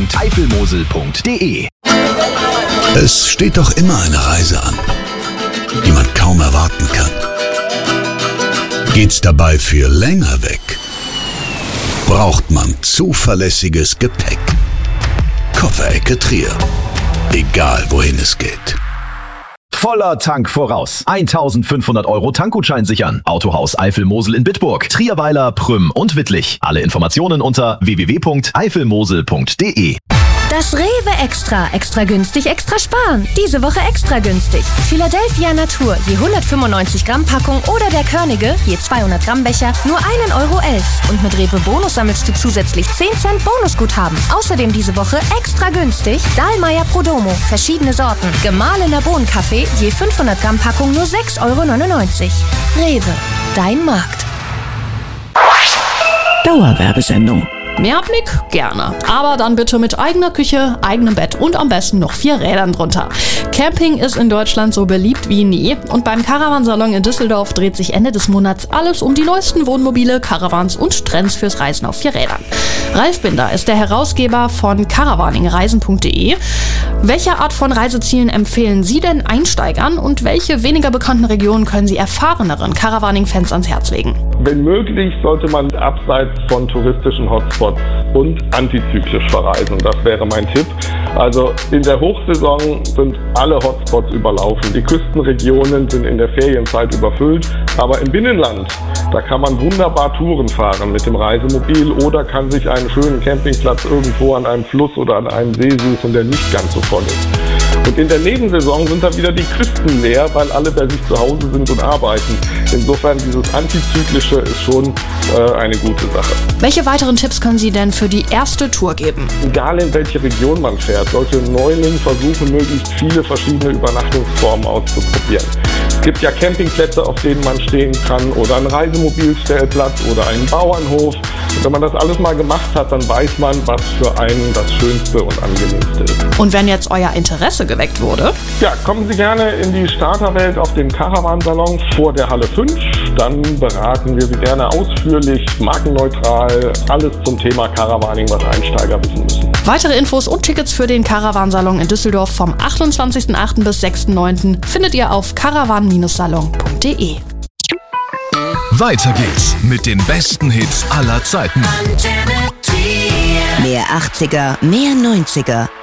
www.eifelmosel.de. Es steht doch immer eine Reise an, die man kaum erwarten kann. Geht's dabei für länger weg, braucht man zuverlässiges Gepäck. Kofferecke Trier. Egal wohin es geht. Voller Tank voraus. 1.500 € Tankgutschein sichern. Autohaus Eifel-Mosel in Bitburg, Trierweiler, Prüm und Wittlich. Alle Informationen unter www.eifelmosel.de. Das Rewe Extra. Extra günstig, extra sparen. Diese Woche extra günstig. Philadelphia Natur, je 195 Gramm Packung oder der Körnige, je 200 Gramm Becher, nur 1,11 €. Und mit Rewe Bonus sammelst du zusätzlich 10 Cent Bonusguthaben. Außerdem diese Woche extra günstig Dahlmeier Prodomo, verschiedene Sorten. Gemahlener Bohnenkaffee, je 500 Gramm Packung nur 6,99 €. Rewe, dein Markt. Dauerwerbesendung. Mehrblick? Gerne. Aber dann bitte mit eigener Küche, eigenem Bett und am besten noch 4 Rädern drunter. Camping ist in Deutschland so beliebt wie nie und beim Caravansalon in Düsseldorf dreht sich Ende des Monats alles um die neuesten Wohnmobile, Caravans und Trends fürs Reisen auf 4 Rädern. Ralf Binder ist der Herausgeber von caravaningreisen.de. Welche Art von Reisezielen empfehlen Sie denn Einsteigern und welche weniger bekannten Regionen können Sie erfahreneren Caravaning-Fans ans Herz legen? Wenn möglich, sollte man abseits von touristischen Hotspots und antizyklisch verreisen. Das wäre mein Tipp. Also in der Hochsaison sind alle Hotspots überlaufen. Die Küstenregionen sind in der Ferienzeit überfüllt. Aber im Binnenland, da kann man wunderbar Touren fahren mit dem Reisemobil oder kann sich einen schönen Campingplatz irgendwo an einem Fluss oder an einem See suchen, der nicht ganz so voll ist. Und in der Nebensaison sind dann wieder die Küsten leer, weil alle bei sich zu Hause sind und arbeiten. Insofern dieses Antizyklische ist schon eine gute Sache. Welche weiteren Tipps können Sie denn für die erste Tour geben? Egal in welche Region man fährt, sollte ein Neuling versuchen, möglichst viele verschiedene Übernachtungsformen auszuprobieren. Es gibt ja Campingplätze, auf denen man stehen kann oder einen Reisemobilstellplatz oder einen Bauernhof. Und wenn man das alles mal gemacht hat, dann weiß man, was für einen das Schönste und Angenehmste ist. Und wenn jetzt euer Interesse geweckt wurde? Ja, kommen Sie gerne in die Starterwelt auf den Caravansalon vor der Halle 5. Dann beraten wir Sie gerne ausführlich, markenneutral, alles zum Thema Caravaning, was Einsteiger wissen müssen. Weitere Infos und Tickets für den Caravansalon in Düsseldorf vom 28.08. bis 6.09. findet ihr auf caravan-salon.de. Weiter geht's mit den besten Hits aller Zeiten. Mehr 80er, mehr 90er.